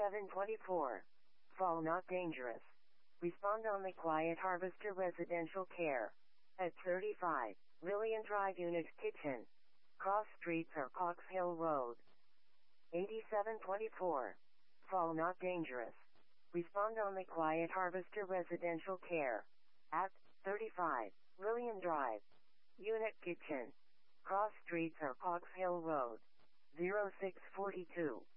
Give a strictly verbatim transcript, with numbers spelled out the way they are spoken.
eighty-seven twenty-four. Fall not dangerous. Respond only Quiet Harvester Residential Care. At thirty-five, Lillian Drive Unit Kitchen. Cross Streets or Cox Hill Road. eighty-seven twenty-four. Fall not dangerous. Respond only Quiet Harvester Residential Care. At thirty-five, Lillian Drive. Unit Kitchen. Cross Streets or Cox Hill Road. zero six four two.